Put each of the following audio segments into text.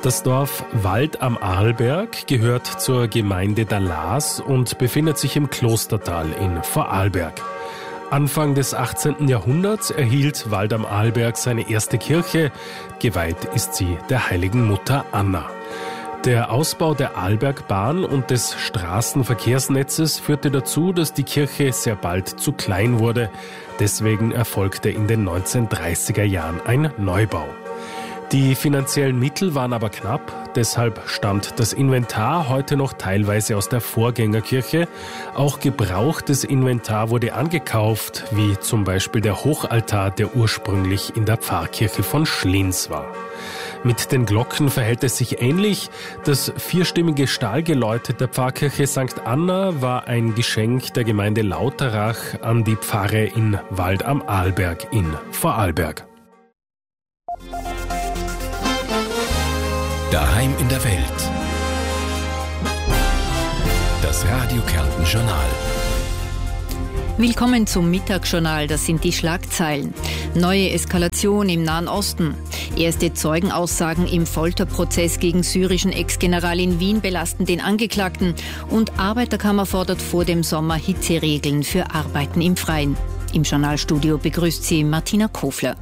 Das Dorf Wald am Arlberg gehört zur Gemeinde Dahlaz und befindet sich im Klostertal in Vorarlberg. Anfang des 18. Jahrhunderts erhielt Wald am Arlberg seine erste Kirche. Geweiht ist sie der heiligen Mutter Anna. Der Ausbau der Arlbergbahn und des Straßenverkehrsnetzes führte dazu, dass die Kirche sehr bald zu klein wurde. Deswegen erfolgte in den 1930er Jahren ein Neubau. Die finanziellen Mittel waren aber knapp, deshalb stammt das Inventar heute noch teilweise aus der Vorgängerkirche. Auch gebrauchtes Inventar wurde angekauft, wie zum Beispiel der Hochaltar, der ursprünglich in der Pfarrkirche von Schlins war. Mit den Glocken verhält es sich ähnlich. Das vierstimmige Stahlgeläute der Pfarrkirche St. Anna war ein Geschenk der Gemeinde Lauterach an die Pfarre in Wald am Arlberg in Vorarlberg. Daheim in der Welt. Das Radio Kärnten Journal. Willkommen zum Mittagsjournal, das sind die Schlagzeilen. Neue Eskalation im Nahen Osten. Erste Zeugenaussagen im Folterprozess gegen syrischen Ex-General in Wien belasten den Angeklagten. Und Arbeiterkammer fordert vor dem Sommer Hitzeregeln für Arbeiten im Freien. Im Journalstudio begrüßt sie Martina Kofler.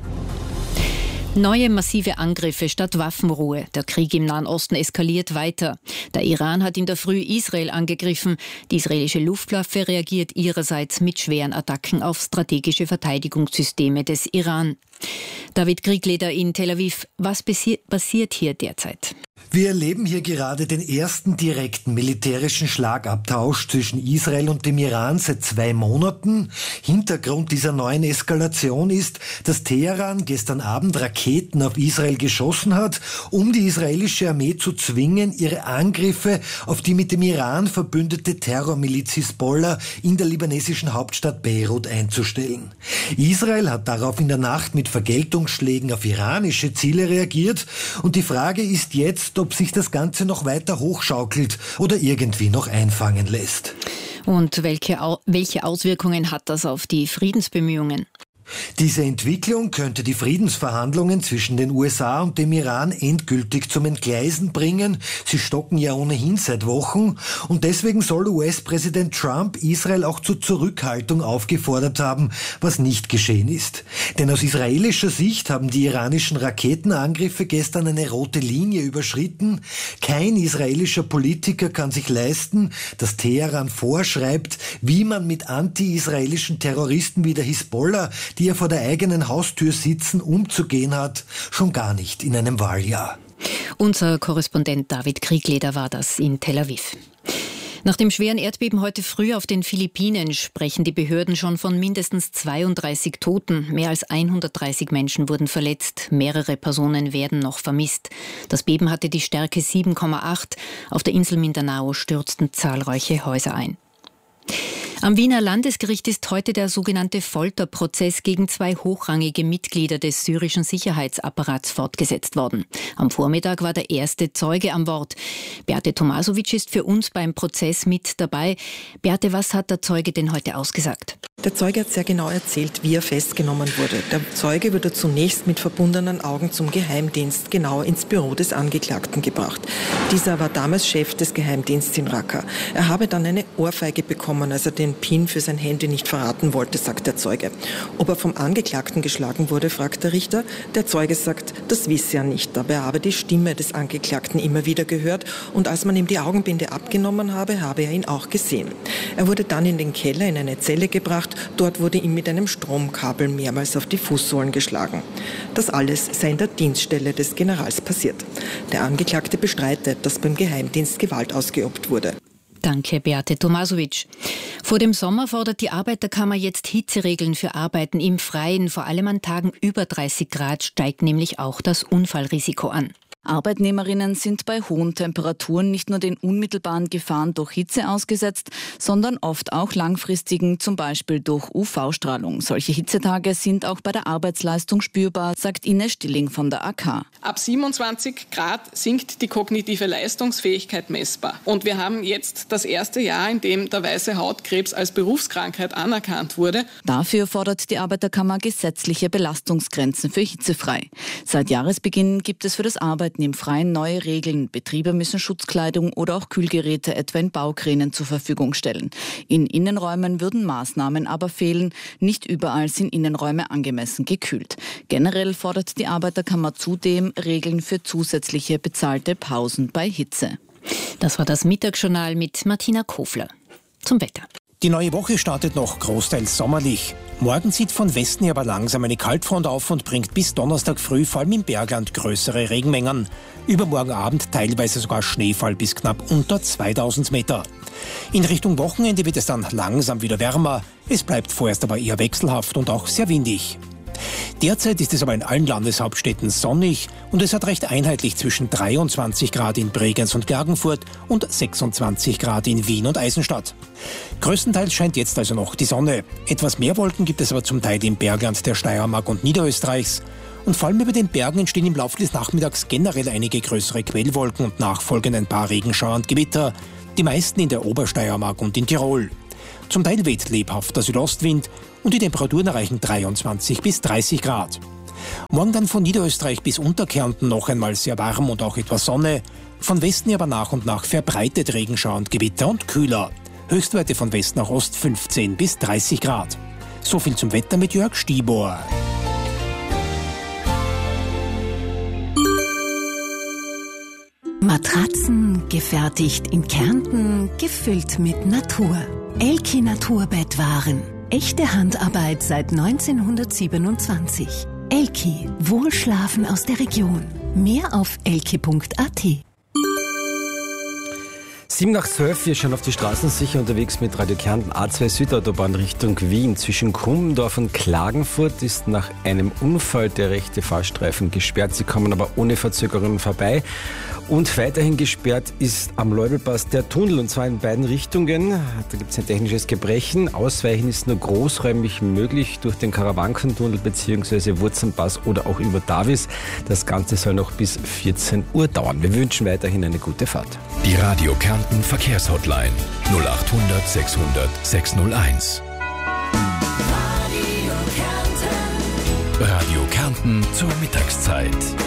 Neue massive Angriffe statt Waffenruhe. Der Krieg im Nahen Osten eskaliert weiter. Der Iran hat in der Früh Israel angegriffen. Die israelische Luftwaffe reagiert ihrerseits mit schweren Attacken auf strategische Verteidigungssysteme des Iran. David Kriegleder in Tel Aviv. Was passiert hier derzeit? Wir erleben hier gerade den ersten direkten militärischen Schlagabtausch zwischen Israel und dem Iran seit 2 Monaten. Hintergrund dieser neuen Eskalation ist, dass Teheran gestern Abend Raketen auf Israel geschossen hat, um die israelische Armee zu zwingen, ihre Angriffe auf die mit dem Iran verbündete Terrormiliz Hisbollah in der libanesischen Hauptstadt Beirut einzustellen. Israel hat darauf in der Nacht mit Vergeltungsschlägen auf iranische Ziele reagiert und die Frage ist jetzt, ob sich das Ganze noch weiter hochschaukelt oder irgendwie noch einfangen lässt. Und welche Auswirkungen hat das auf die Friedensbemühungen? Diese Entwicklung könnte die Friedensverhandlungen zwischen den USA und dem Iran endgültig zum Entgleisen bringen. Sie stocken ja ohnehin seit Wochen. Und deswegen soll US-Präsident Trump Israel auch zur Zurückhaltung aufgefordert haben, was nicht geschehen ist. Denn aus israelischer Sicht haben die iranischen Raketenangriffe gestern eine rote Linie überschritten. Kein israelischer Politiker kann sich leisten, dass Teheran vorschreibt, wie man mit anti-israelischen Terroristen wie der Hisbollah, die ja vor der eigenen Haustür sitzen, umzugehen hat, schon gar nicht in einem Wahljahr. Unser Korrespondent David Kriegleder war das in Tel Aviv. Nach dem schweren Erdbeben heute früh auf den Philippinen sprechen die Behörden schon von mindestens 32 Toten. Mehr als 130 Menschen wurden verletzt. Mehrere Personen werden noch vermisst. Das Beben hatte die Stärke 7,8. Auf der Insel Mindanao stürzten zahlreiche Häuser ein. Am Wiener Landesgericht ist heute der sogenannte Folterprozess gegen 2 hochrangige Mitglieder des syrischen Sicherheitsapparats fortgesetzt worden. Am Vormittag war der erste Zeuge am Wort. Beate Tomasovic ist für uns beim Prozess mit dabei. Beate, was hat der Zeuge denn heute ausgesagt? Der Zeuge hat sehr genau erzählt, wie er festgenommen wurde. Der Zeuge wurde zunächst mit verbundenen Augen zum Geheimdienst, genau ins Büro des Angeklagten gebracht. Dieser war damals Chef des Geheimdienstes in Raqqa. Er habe dann eine Ohrfeige bekommen, als er den PIN für sein Handy nicht verraten wollte, sagt der Zeuge. Ob er vom Angeklagten geschlagen wurde, fragt der Richter. Der Zeuge sagt, das wisse er nicht, aber er habe die Stimme des Angeklagten immer wieder gehört und als man ihm die Augenbinde abgenommen habe, habe er ihn auch gesehen. Er wurde dann in den Keller in eine Zelle gebracht. Dort wurde ihm mit einem Stromkabel mehrmals auf die Fußsohlen geschlagen. Das alles sei in der Dienststelle des Generals passiert. Der Angeklagte bestreitet, dass beim Geheimdienst Gewalt ausgeübt wurde. Danke, Beate Tomasovic. Vor dem Sommer fordert die Arbeiterkammer jetzt Hitzeregeln für Arbeiten im Freien. Vor allem an Tagen über 30 Grad steigt nämlich auch das Unfallrisiko an. Arbeitnehmerinnen sind bei hohen Temperaturen nicht nur den unmittelbaren Gefahren durch Hitze ausgesetzt, sondern oft auch langfristigen, zum Beispiel durch UV-Strahlung. Solche Hitzetage sind auch bei der Arbeitsleistung spürbar, sagt Ines Stilling von der AK. Ab 27 Grad sinkt die kognitive Leistungsfähigkeit messbar. Und wir haben jetzt das erste Jahr, in dem der weiße Hautkrebs als Berufskrankheit anerkannt wurde. Dafür fordert die Arbeiterkammer gesetzliche Belastungsgrenzen für hitzefrei. Seit Jahresbeginn gibt es für das Arbeiten Arbeiten im Freien neue Regeln. Betriebe müssen Schutzkleidung oder auch Kühlgeräte etwa in Baukränen zur Verfügung stellen. In Innenräumen würden Maßnahmen aber fehlen. Nicht überall sind Innenräume angemessen gekühlt. Generell fordert die Arbeiterkammer zudem Regeln für zusätzliche bezahlte Pausen bei Hitze. Das war das Mittagsjournal mit Martina Kofler. Zum Wetter. Die neue Woche startet noch großteils sommerlich. Morgen zieht von Westen aber langsam eine Kaltfront auf und bringt bis Donnerstag früh vor allem im Bergland größere Regenmengen. Übermorgen Abend teilweise sogar Schneefall bis knapp unter 2000 Meter. In Richtung Wochenende wird es dann langsam wieder wärmer. Es bleibt vorerst aber eher wechselhaft und auch sehr windig. Derzeit ist es aber in allen Landeshauptstädten sonnig und es hat recht einheitlich zwischen 23 Grad in Bregenz und Klagenfurt und 26 Grad in Wien und Eisenstadt. Größtenteils scheint jetzt also noch die Sonne. Etwas mehr Wolken gibt es aber zum Teil im Bergland der Steiermark und Niederösterreichs. Und vor allem über den Bergen entstehen im Laufe des Nachmittags generell einige größere Quellwolken und nachfolgend ein paar Regenschauer und Gewitter. Die meisten in der Obersteiermark und in Tirol. Zum Teil weht lebhafter Südostwind und die Temperaturen erreichen 23 bis 30 Grad. Morgen dann von Niederösterreich bis Unterkärnten noch einmal sehr warm und auch etwas Sonne. Von Westen aber nach und nach verbreitet Regenschauer und Gewitter und kühler. Höchstwerte von West nach Ost 15 bis 30 Grad. So viel zum Wetter mit Jörg Stibor. Matratzen gefertigt in Kärnten, gefüllt mit Natur. Elki Naturbettwaren. Echte Handarbeit seit 1927. Elki. Wohlschlafen aus der Region. Mehr auf elki.at. 7:12, wir schauen auf die Straßen, sicher unterwegs mit Radio Kärnten A2 Südautobahn Richtung Wien. Zwischen Krummendorf und Klagenfurt ist nach einem Unfall der rechte Fahrstreifen gesperrt. Sie kommen aber ohne Verzögerungen vorbei. Und weiterhin gesperrt ist am Leubelpass der Tunnel, und zwar in beiden Richtungen. Da gibt es ein technisches Gebrechen. Ausweichen ist nur großräumig möglich durch den Karawankentunnel bzw. Wurzenpass oder auch über Davis. Das Ganze soll noch bis 14 Uhr dauern. Wir wünschen weiterhin eine gute Fahrt. Die Radio Kärnten Verkehrshotline 0800 600 601. Radio Kärnten zur Mittagszeit.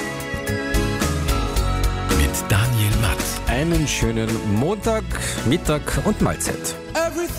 Mit Daniel Matt. Einen schönen Montag, Mittag und Mahlzeit.